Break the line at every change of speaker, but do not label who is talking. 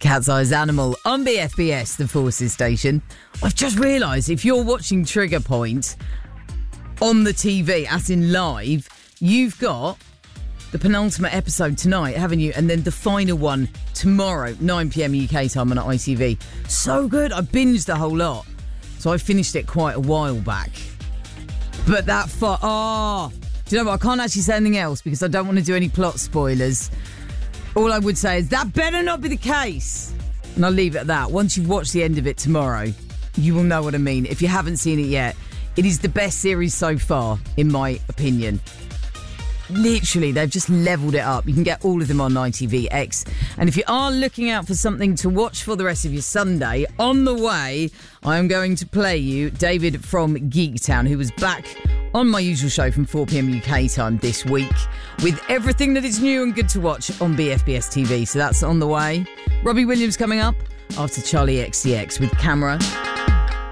Cat's Eyes Animal on BFBS, the Forces station. I've just realised if you're watching Trigger Point on the TV, as in live, you've got the penultimate episode tonight, haven't you? And then the final one tomorrow, 9 p.m. UK time on ITV. So good. I binged the whole lot. So I finished it quite a while back. But that do you know what? I can't actually say anything else because I don't want to do any plot spoilers. All I would say is that better not be the case. And I'll leave it at that. Once you've watched the end of it tomorrow, you will know what I mean. If you haven't seen it yet, it is the best series so far, in my opinion. Literally, they've just leveled it up. You can get all of them on ITVX. And if you are looking out for something to watch for the rest of your Sunday, on the way, I am going to play you David from Geektown, who was back on my usual show from 4 p.m. UK time this week with everything that is new and good to watch on BFBS TV. So that's on the way. Robbie Williams coming up after Charlie XCX with Camera.